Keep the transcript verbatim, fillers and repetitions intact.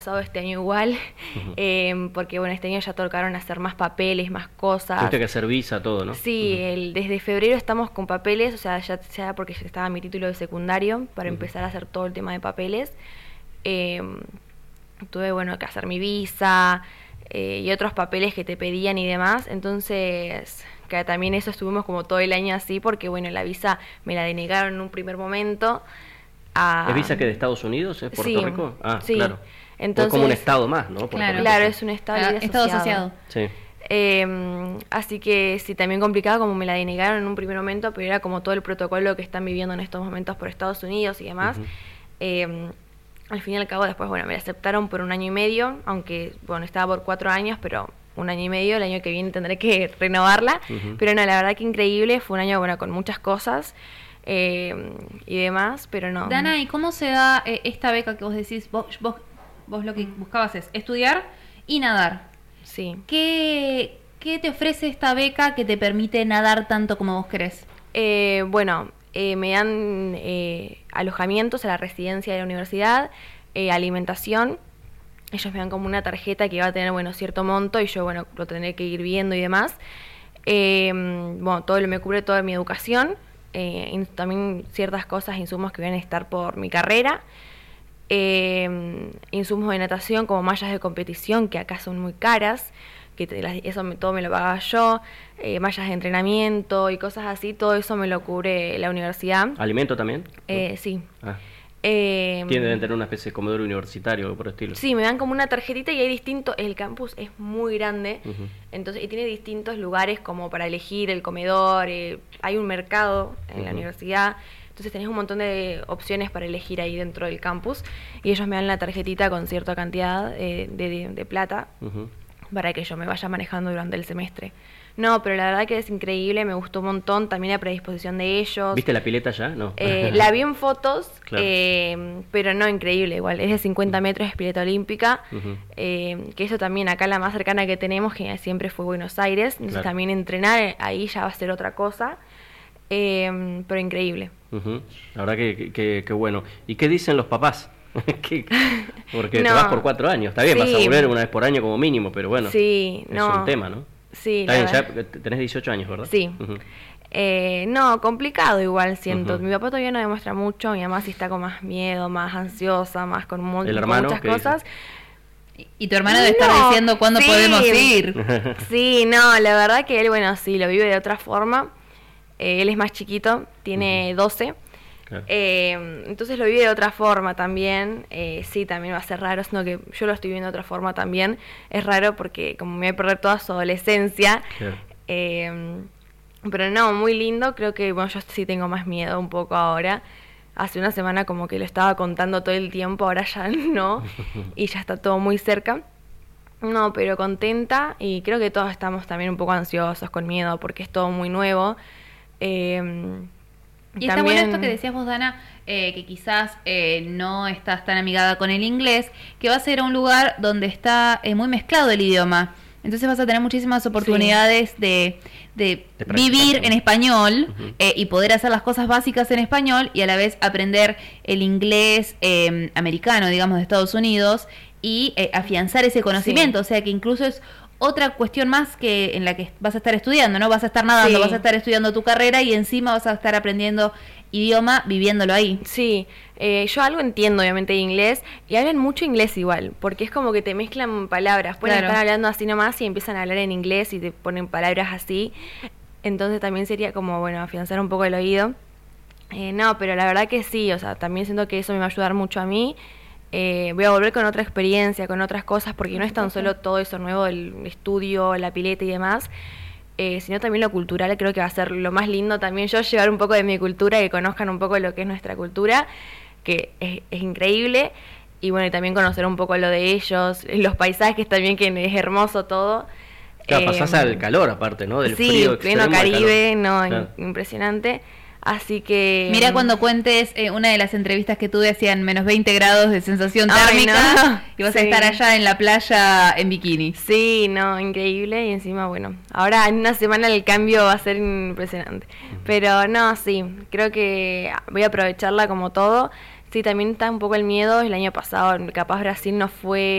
pasado este año igual, Uh-huh. eh, porque bueno, este año ya tocaron hacer más papeles, más cosas. Tuviste que hacer visa, todo, ¿no? Sí, Uh-huh. el, desde febrero estamos con papeles, o sea, ya, ya porque ya estaba mi título de secundario para Uh-huh. empezar a hacer todo el tema de papeles. Eh, tuve, bueno, que hacer mi visa eh, y otros papeles que te pedían y demás, entonces que también eso estuvimos como todo el año así, porque bueno, la visa me la denegaron en un primer momento. A... ¿Es visa que de Estados Unidos? ¿Es Puerto sí, Rico? Ah, sí. claro. Entonces, es como un estado más, ¿no? Puerto Claro, Rico, claro, sí. es un estado, Ah, libre estado asociado. asociado. Sí. Eh, así que sí, también complicado como me la denegaron en un primer momento, pero era como todo el protocolo que están viviendo en estos momentos por Estados Unidos y demás. Uh-huh. Eh, al fin y al cabo después, bueno, me la aceptaron por un año y medio, aunque, bueno, estaba por cuatro años, pero un año y medio, el año que viene tendré que renovarla. Uh-huh. Pero no, la verdad que increíble, fue un año, bueno, con muchas cosas eh, y demás, pero no. Dana, ¿y cómo se da eh, esta beca que vos decís? Vos, vos, vos lo que buscabas es estudiar y nadar. Sí. ¿Qué, qué te ofrece esta beca que te permite nadar tanto como vos querés? Eh, bueno, eh, me dan eh, alojamientos a la residencia de la universidad, eh, alimentación. Ellos me dan como una tarjeta que va a tener, bueno, cierto monto y yo, bueno, lo tendré que ir viendo y demás. Eh, bueno, todo lo me cubre toda mi educación, eh, y también ciertas cosas, insumos que van a estar por mi carrera. Eh, insumos de natación como mallas de competición, que acá son muy caras, que te, las, eso me, todo me lo pagaba yo, eh, mallas de entrenamiento y cosas así, todo eso me lo cubre la universidad. ¿Alimento también? Eh, sí. Ah. Eh, Tienen que tener una especie de comedor universitario o por el estilo. Sí, me dan como una tarjetita y hay distintos, el campus es muy grande, Uh-huh. entonces y tiene distintos lugares como para elegir el comedor, eh, hay un mercado en Uh-huh. la universidad, entonces tenés un montón de opciones para elegir ahí dentro del campus y ellos me dan la tarjetita con cierta cantidad eh, de, de, de plata Uh-huh. para que yo me vaya manejando durante el semestre. No, pero la verdad que es increíble, me gustó un montón, también la predisposición de ellos. ¿Viste la pileta ya? No. Eh, la vi en fotos, Claro. eh, pero no, increíble igual, es de cincuenta metros, es pileta olímpica, Uh-huh. eh, que eso también acá la más cercana que tenemos, que siempre fue Buenos Aires, entonces Claro. también entrenar ahí ya va a ser otra cosa, eh, pero increíble. Uh-huh. La verdad que, que, que bueno. ¿Y qué dicen los papás? ¿Qué? Porque te No. vas por cuatro años. Está bien, vas a Sí. volver una vez por año como mínimo, pero bueno. Sí, es no. un tema, ¿no? Sí, Está la bien, ya verdad. tenés dieciocho años, ¿verdad? Sí. Uh-huh. Eh, no, complicado igual siento. Ujú. Mi papá todavía no demuestra mucho, mi mamá sí está con más miedo, más ansiosa, más con, mu- ¿El con hermano muchas qué dice? cosas. Y, y tu hermano debe estar No, diciendo cuándo sí. podemos ir. Sí, no, la verdad que él, bueno, sí, lo vive de otra forma. Eh, él es más chiquito, tiene doce. Claro. Eh, entonces lo vive de otra forma también. Eh, sí, también va a ser raro, sino que yo lo estoy viviendo de otra forma también. Es raro porque como me voy a perder toda su adolescencia. Claro. Eh, pero no, muy lindo. Creo que, bueno, yo sí tengo más miedo un poco ahora. Hace una semana como que lo estaba contando todo el tiempo, ahora ya no. Y ya está todo muy cerca. No, pero contenta y creo que todos estamos también un poco ansiosos, con miedo, porque es todo muy nuevo. Eh, Y está bueno esto que decías vos, Dana, eh, que quizás eh, no estás tan amigada con el inglés, que vas a ir a un lugar donde está eh, muy mezclado el idioma. Entonces vas a tener muchísimas oportunidades sí. de, de, De vivir en español Uh-huh. eh, y poder hacer las cosas básicas en español y a la vez aprender el inglés eh, americano, digamos, de Estados Unidos y eh, afianzar ese conocimiento. Sí. O sea que incluso es otra cuestión más que en la que vas a estar estudiando, ¿no? Vas a estar nadando, sí. vas a estar estudiando tu carrera y encima vas a estar aprendiendo idioma viviéndolo ahí. Sí, eh, yo algo entiendo obviamente de inglés y hablan mucho inglés igual, porque es como que te mezclan palabras, pueden Claro. estar hablando así nomás y empiezan a hablar en inglés y te ponen palabras así, entonces también sería como, bueno, afianzar un poco el oído. Eh, no, pero la verdad que sí, o sea, también siento que eso me va a ayudar mucho a mí. Eh, voy a volver con otra experiencia, con otras cosas, porque no es tan solo todo eso nuevo del estudio, la pileta y demás, eh, sino también lo cultural. Creo que va a ser lo más lindo también yo llevar un poco de mi cultura, que conozcan un poco lo que es nuestra cultura, que es, es increíble, y bueno, y también conocer un poco lo de ellos, los paisajes también, que es hermoso todo. Claro, eh, pasás al calor aparte, ¿no? Del sí, frío pleno extremo al Caribe, calor. no, Claro. impresionante. Así que... Mira cuando cuentes eh, una de las entrevistas que tuve, hacían menos veinte grados de sensación Ay, térmica no. y vas Sí. a estar allá en la playa en bikini. Sí, no, increíble. Y encima, bueno, ahora en una semana el cambio va a ser impresionante. Pero no, sí, creo que voy a aprovecharla como todo. Sí, también está un poco el miedo. El año pasado, capaz Brasil no fue